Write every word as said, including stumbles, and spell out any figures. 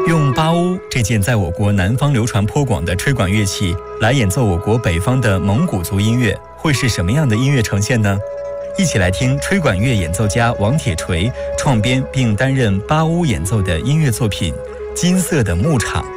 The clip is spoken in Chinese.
用巴乌这件在我国南方流传颇广的吹管乐器来演奏我国北方的蒙古族音乐，会是什么样的音乐呈现呢？一起来听吹管乐演奏家王铁锤创编并担任巴乌演奏的音乐作品《金色的牧场》。